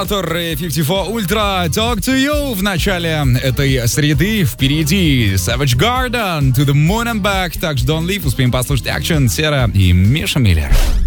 Терминатор 54 Ultra Talk to You. В начале этой среды впереди Savage Garden, To the Moon and Back. Также Don't Leave. Успеем послушать Action, Сера и Миша Миллер.